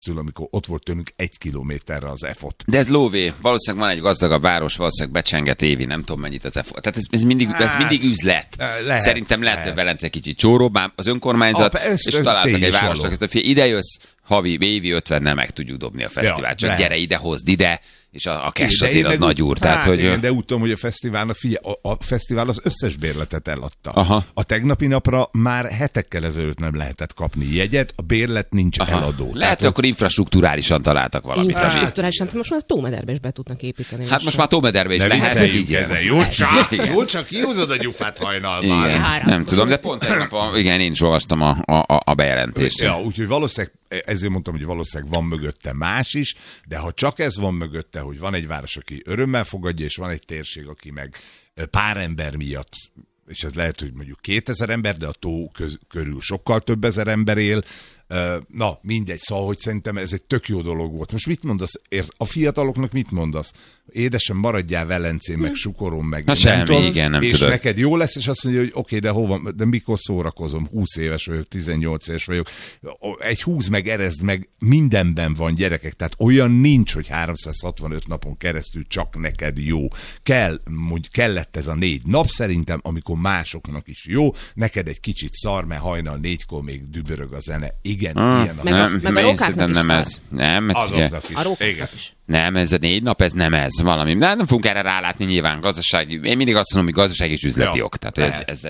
amikor ott volt tőlünk 1 kilométerre az EFOT. De ez lóvé. Valószínűleg van egy gazdagabb város, valószínűleg becsenget évi, nem tudom mennyit az EFOT. Tehát ez mindig üzlet. Szerintem lehet, hogy Velence kicsit csóróbb, az önkormányzat, és találtak egy városnak ezt a ide jössz, évi 50 nem meg tudjuk dobni a fesztivált, csak gyere ide, hozd ide, és a cash azért az nagy úr. Tehát, hogy... igen, de úgy tudom, hogy a fesztiválnak, a fesztivál az összes bérletet eladta. Aha. A tegnapi napra már hetekkel ezelőtt nem lehetett kapni jegyet, a bérlet nincs eladó. Lehet, hogy akkor infrastrukturálisan találtak valamit. Infrastrukturálisan, most már a Tómederbe is be tudnak építeni. Hát most már Tómederbe is lehet. Jól csak kihúzod a gyufát hajnalban. Nem tudom, de pont tegnap én is olvastam a bejelentést. Ja, úgyhogy valószínűleg ezért mondtam, hogy valószínűleg van mögötte más is, de ha csak ez van mögötte, hogy van egy város, aki örömmel fogadja, és van egy térség, aki meg pár ember miatt, és ez lehet, hogy mondjuk 2000 ember, de a tó körül sokkal több ezer ember él, na, mindegy, szóval, hogy szerintem ez egy tök jó dolog volt. Most mit mondasz? A fiataloknak mit mondasz? Édesem, maradjál Velencén, meg Sukoron, meg nem semmi, tudom, igen, nem és tudod. Neked jó lesz, és azt mondja, hogy oké, de hova, de mikor szórakozom? 20 éves vagyok, 18 éves vagyok. Egy húz meg, erezd meg, mindenben van, gyerekek. Tehát olyan nincs, hogy 365 napon keresztül csak neked jó. Kellett ez a 4 nap szerintem, amikor másoknak is jó. Neked egy kicsit szar, mert hajnal 4-kor még dübörög a zene. Igen, ilyen a meg a rokáknak is nem ez. Nem, azoknak is. A rokáknak is. Nem, ez a 4 nap, ez nem ez valami. De nem fogunk erre rálátni nyilván gazdasági. Én mindig azt mondom, hogy gazdasági és üzleti ok. Tehát ez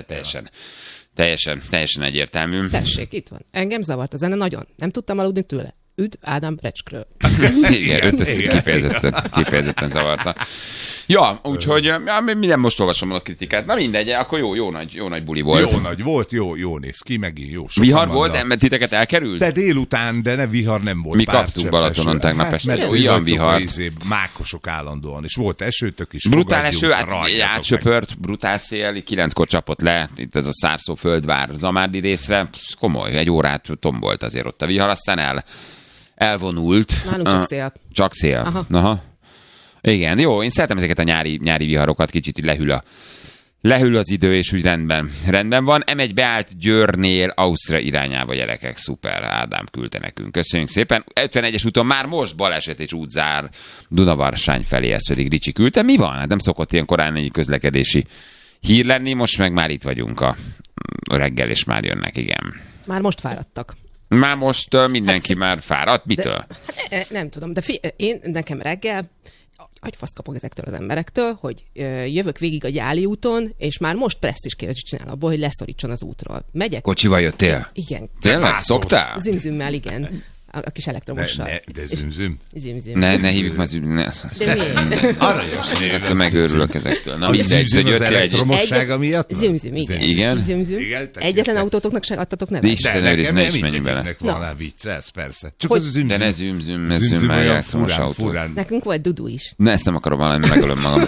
teljesen egyértelmű. Tessék, itt van. Engem zavart a zene nagyon. Nem tudtam aludni tőle. Üdv Ádám Recskről. Igen, őt ezt kifejezetten zavarta. Ja, úgyhogy minden most olvasom a kritikát. Na mindegy, akkor jó nagy buli volt. Jó nagy volt, jó néz ki, megint jó. Vihar volt, mert titeket elkerült? De délután, de vihar nem volt. Mi kaptunk Balatonon tegnap este. Olyan vihar. Mákosok állandóan, és volt esőtök is. Brutál eső, átsöpört, brutál szél, 9-kor csapott le, itt ez a Szárszó Földvár Zamárdi részre. Komoly, 1 órát tombolt azért ott a vihar, aztán elvonult. Nálunk csak szél. Csak szél. Aha. Igen, jó, én szeretem ezeket a nyári viharokat, kicsit így lehűl az idő, és úgy rendben van. M1 beállt Győrnél, Ausztria irányába, gyerekek, szuper, Ádám küldte nekünk. Köszönjük szépen. 51-es úton már most baleset és útzár Dunavarsány felé, ezt pedig Ricsi küldte. Mi van? Hát nem szokott ilyen korán egy közlekedési hír lenni, most meg már itt vagyunk a reggel, és már jönnek, igen. Már most fáradtak. Már most mindenki már fáradt? Mitől? Nem tudom, de nekem reggel agyfasz kapok ezektől az emberektől, hogy jövök végig a Gyáli úton, és már most presztízskérdést csinál abból, hogy leszorítson az útról. Megyek. Kocsival jöttél? Igen. Tényleg? Szoktál? Zümzümmel, igen. A kis elektromossal. De zümzüm. Ne hívjuk már zümzüm. De miért? Aranyos név. Megőrülök ezektől. Na mindegy, zümzüm az elektromossága miatt? Zümzüm, igen. Zümzüm. Egyetlen autótoknak se adtatok nevet? Isten ne is menjünk bele. Van vicc, ez persze. Csak az a zümzüm. De ne zümzüm már elektromos autó. Nekünk volt Dudu is. Ne, ezt nem akarom valami, megölöm magam.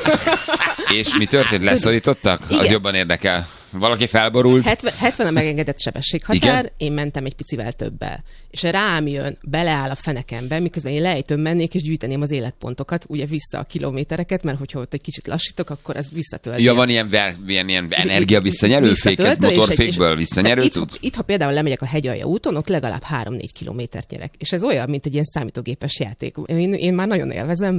És mi történt? Leszorítottak? Az jobban érdekel. Valaki felborult? 70 a megengedett sebességhatár, én mentem egy picivel többel. És rám jön, beleáll a fenekembe, miközben én lejtőn mennék, és gyűjteném az életpontokat, ugye vissza a kilométereket, mert hogyha ott egy kicsit lassítok, akkor ez visszatölti. Ja, van ilyen energia visszanyerő fék, ez motorfékből visszanyerő cucc? Itt, ha például lemegyek a hegyalja úton, ott legalább 3-4 kilométert nyerek. És ez olyan, mint egy ilyen számítógépes játék. Én már nagyon élvezem,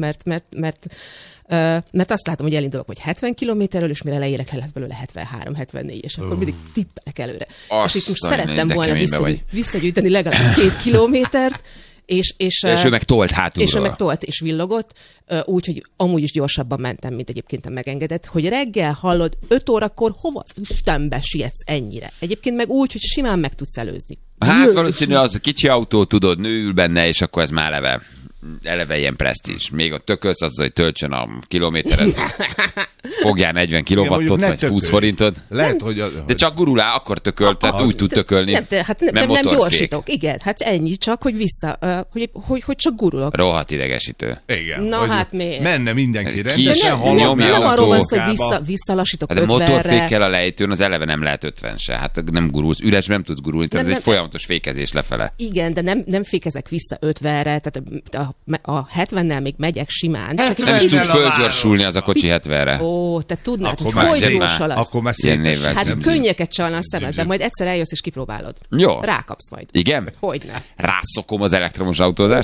mert azt látom, hogy elindulok, hogy 70 kilométerről, és mire leérek, lesz belőle 73-74, és akkor mindig tippelek előre. És itt most szerettem volna visszagyűjteni legalább 2 kilométert, és ő meg tolt hátulról. És ő meg tolt és villogott, úgyhogy amúgy is gyorsabban mentem, mint egyébként a megengedett, hogy reggel hallod 5 órakor hova az Istenbe sietsz ennyire. Egyébként meg úgy, hogy simán meg tudsz előzni. Hát valószínű az a kicsi autó, tudod, nő ül benne, és akkor ez már eleve ilyen presztízs. Még a tökölsz azzal, hogy töltsön a kilométeret. Fogjál 40 kilowattot, vagy 20 forintot. Lehet, hogy de csak gurulál, akkor tököl, tehát úgy tud tökölni. Nem gyorsítok. Igen, hát ennyi csak, hogy vissza, hogy csak gurulok. Rohadt idegesítő. Igen. Na hát miért? Menne mindenki rendesen, nem arról van szó, hogy visszalassítok 50-re. De motorfékkel a lejtőn az eleve nem lehet 50 se. Hát nem gurulsz, üresben nem tudsz gurulni, tehát ez egy folyamatos fékezés lefele. Igen, de nem fékezek vissza 50-re, tehát a 70-nel még megyek simán. Nem is tud fölgyorsulni az a kocsi 70-re. Ó, te tudnád, Akkor hogy már gyorsul az. Akkor már Ilyen névvel Hát szemző. könnyeket csalna a szemedben, majd egyszer eljössz és kipróbálod. Jó. Rákapsz majd. Igen? Hogyne. Rászokom az elektromos autózást.